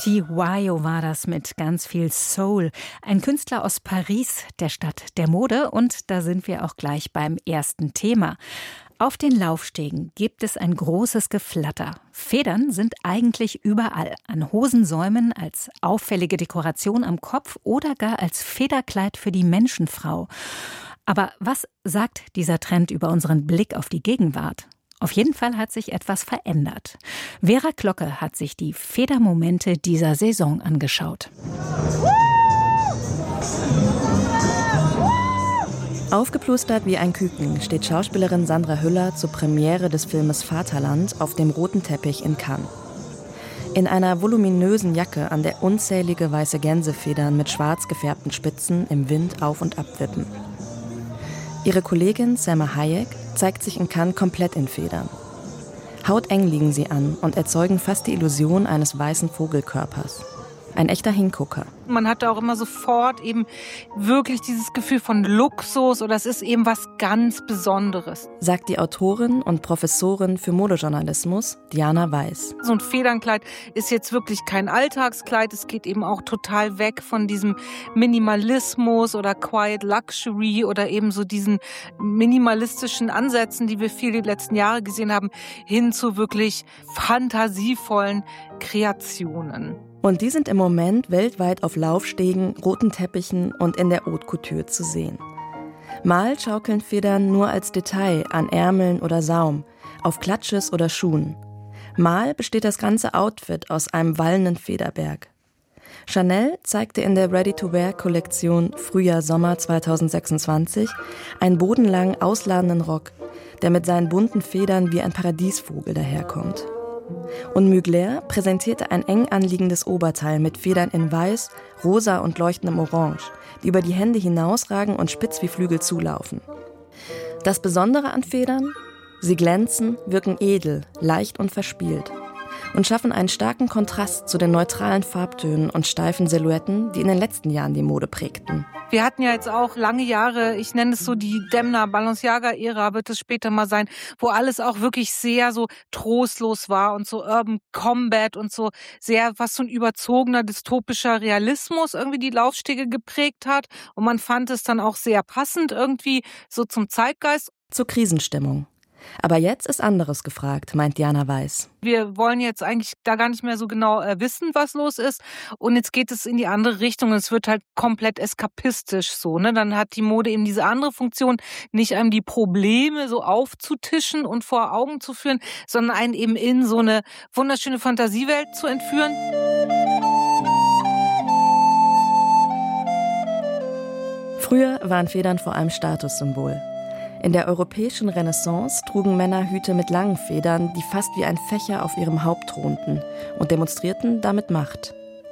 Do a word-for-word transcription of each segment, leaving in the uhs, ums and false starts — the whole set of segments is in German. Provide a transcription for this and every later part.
T Y war das mit ganz viel Soul. Ein Künstler aus Paris, der Stadt der Mode. Und da sind wir auch gleich beim ersten Thema. Auf den Laufstegen gibt es ein großes Geflatter. Federn sind eigentlich überall. An Hosensäumen, als auffällige Dekoration am Kopf oder gar als Federkleid für die Menschenfrau. Aber was sagt dieser Trend über unseren Blick auf die Gegenwart? Auf jeden Fall hat sich etwas verändert. Vera Glocke hat sich die Federmomente dieser Saison angeschaut. Aufgeplustert wie ein Küken steht Schauspielerin Sandra Hüller zur Premiere des Filmes Vaterland auf dem roten Teppich in Cannes. In einer voluminösen Jacke, an der unzählige weiße Gänsefedern mit schwarz gefärbten Spitzen im Wind auf und ab wippen. Ihre Kollegin Salma Hayek zeigt sich in Cannes komplett in Federn. Hauteng liegen sie an und erzeugen fast die Illusion eines weißen Vogelkörpers. Ein echter Hingucker. Man hatte auch immer sofort eben wirklich dieses Gefühl von Luxus oder es ist eben was ganz Besonderes. Sagt die Autorin und Professorin für Modejournalismus Diana Weiss. So ein Federnkleid ist jetzt wirklich kein Alltagskleid. Es geht eben auch total weg von diesem Minimalismus oder Quiet Luxury oder eben so diesen minimalistischen Ansätzen, die wir viel die letzten Jahre gesehen haben, hin zu wirklich fantasievollen Kreationen. Und die sind im Moment weltweit auf Laufstegen, roten Teppichen und in der Haute Couture zu sehen. Mal schaukeln Federn nur als Detail an Ärmeln oder Saum, auf Klatsches oder Schuhen. Mal besteht das ganze Outfit aus einem wallenden Federberg. Chanel zeigte in der Ready-to-Wear-Kollektion Frühjahr-Sommer zweitausendsechsundzwanzig einen bodenlangen, ausladenden Rock, der mit seinen bunten Federn wie ein Paradiesvogel daherkommt. Und Mugler präsentierte ein eng anliegendes Oberteil mit Federn in Weiß, Rosa und leuchtendem Orange, die über die Hände hinausragen und spitz wie Flügel zulaufen. Das Besondere an Federn? Sie glänzen, wirken edel, leicht und verspielt und schaffen einen starken Kontrast zu den neutralen Farbtönen und steifen Silhouetten, die in den letzten Jahren die Mode prägten. Wir hatten ja jetzt auch lange Jahre, ich nenne es so die Demna Balenciaga-Ära, wird es später mal sein, wo alles auch wirklich sehr so trostlos war und so Urban Combat und so sehr, was so ein überzogener, dystopischer Realismus irgendwie die Laufstege geprägt hat. Und man fand es dann auch sehr passend irgendwie so zum Zeitgeist. Zur Krisenstimmung. Aber jetzt ist anderes gefragt, meint Diana Weiss. Wir wollen jetzt eigentlich da gar nicht mehr so genau äh, wissen, was los ist. Und jetzt geht es in die andere Richtung. Es wird halt komplett eskapistisch so. Ne? Dann hat die Mode eben diese andere Funktion, nicht einem die Probleme so aufzutischen und vor Augen zu führen, sondern einen eben in so eine wunderschöne Fantasiewelt zu entführen. Früher waren Federn vor allem Statussymbol. In der europäischen Renaissance trugen Männer Hüte mit langen Federn, die fast wie ein Fächer auf ihrem Haupt thronten und demonstrierten damit Macht.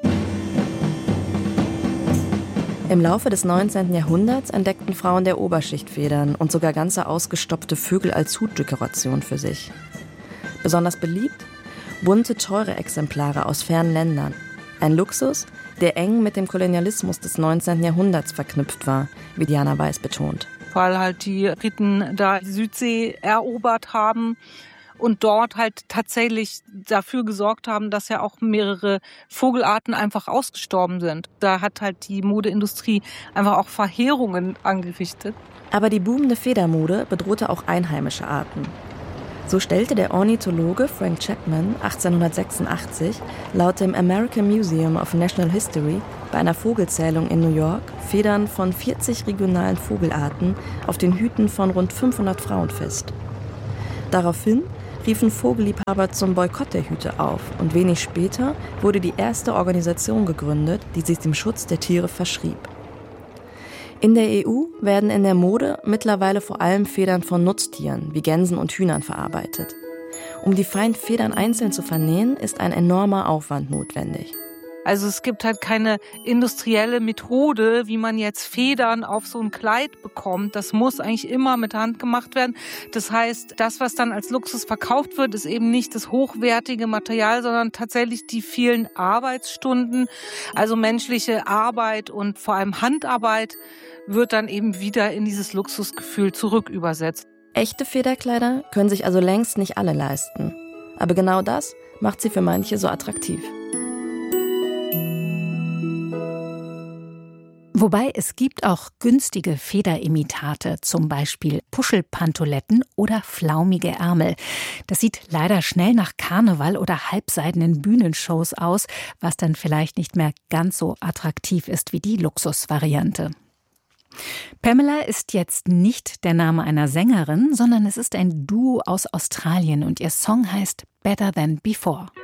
Im Laufe des neunzehnten Jahrhunderts entdeckten Frauen der Oberschicht Federn und sogar ganze ausgestopfte Vögel als Hutdekoration für sich. Besonders beliebt? Bunte, teure Exemplare aus fernen Ländern. Ein Luxus, der eng mit dem Kolonialismus des neunzehnten Jahrhunderts verknüpft war, wie Diana Weiss betont. Weil halt die Briten da die Südsee erobert haben und dort halt tatsächlich dafür gesorgt haben, dass ja auch mehrere Vogelarten einfach ausgestorben sind. Da hat halt die Modeindustrie einfach auch Verheerungen angerichtet. Aber die boomende Federmode bedrohte auch einheimische Arten. So stellte der Ornithologe Frank Chapman achtzehnhundertsechsundachtzig laut dem American Museum of Natural History bei einer Vogelzählung in New York Federn von vierzig regionalen Vogelarten auf den Hüten von rund fünfhundert Frauen fest. Daraufhin riefen Vogelliebhaber zum Boykott der Hüte auf und wenig später wurde die erste Organisation gegründet, die sich dem Schutz der Tiere verschrieb. In der E U werden in der Mode mittlerweile vor allem Federn von Nutztieren wie Gänsen und Hühnern verarbeitet. Um die feinen Federn einzeln zu vernähen, ist ein enormer Aufwand notwendig. Also es gibt halt keine industrielle Methode, wie man jetzt Federn auf so ein Kleid bekommt. Das muss eigentlich immer mit Hand gemacht werden. Das heißt, das, was dann als Luxus verkauft wird, ist eben nicht das hochwertige Material, sondern tatsächlich die vielen Arbeitsstunden. Also menschliche Arbeit und vor allem Handarbeit wird dann eben wieder in dieses Luxusgefühl zurückübersetzt. Echte Federkleider können sich also längst nicht alle leisten. Aber genau das macht sie für manche so attraktiv. Wobei es gibt auch günstige Federimitate, zum Beispiel Puschelpantoletten oder flaumige Ärmel. Das sieht leider schnell nach Karneval oder halbseidenen Bühnenshows aus, was dann vielleicht nicht mehr ganz so attraktiv ist wie die Luxusvariante. Pamela ist jetzt nicht der Name einer Sängerin, sondern es ist ein Duo aus Australien und ihr Song heißt Better Than Before.